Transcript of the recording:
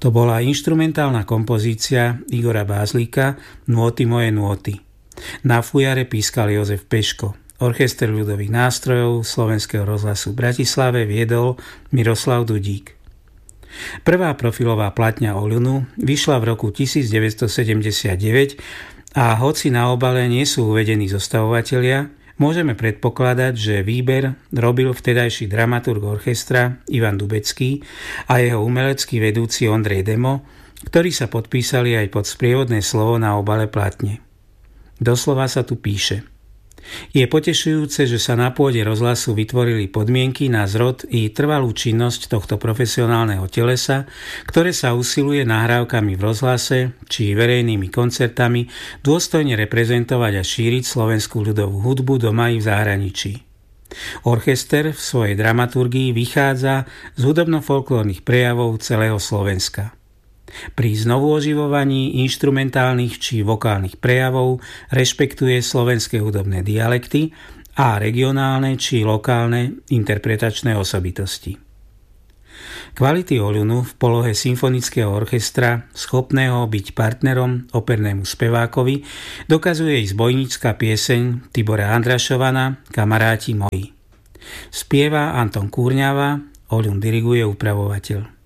To bola inštrumentálna kompozícia Igora Bázlíka Nôty moje nôty. Na fujare pískal Jozef Peško. Orchester ľudových nástrojov Slovenského rozhlasu v Bratislave viedol Miroslav Dudík. Prvá profilová platňa Oľunu vyšla v roku 1979 a hoci na obale nie sú uvedení zostavovatelia, môžeme predpokladať, že výber robil vtedajší dramaturg orchestra Ivan Dubecký a jeho umelecký vedúci Ondrej Demo, ktorí sa podpísali aj pod sprievodné slovo na obale platne. Doslova sa tu píše: Je potešujúce, že sa na pôde rozhlasu vytvorili podmienky na zrod i trvalú činnosť tohto profesionálneho telesa, ktoré sa usiluje nahrávkami v rozhlase či verejnými koncertami dôstojne reprezentovať a šíriť slovenskú ľudovú hudbu doma i v zahraničí. Orchester v svojej dramaturgii vychádza z hudobno-folklórnych prejavov celého Slovenska. Pri znovuoživovaní inštrumentálnych či vokálnych prejavov rešpektuje slovenské hudobné dialekty a regionálne či lokálne interpretačné osobitosti. Kvality Oľunu v polohe symfonického orchestra, schopného byť partnerom opernému spevákovi, dokazuje ich zbojnícka pieseň Tibora Andrašovana Kamaráti moji. Spieva Anton Kúrňava, Oľun diriguje upravovateľ.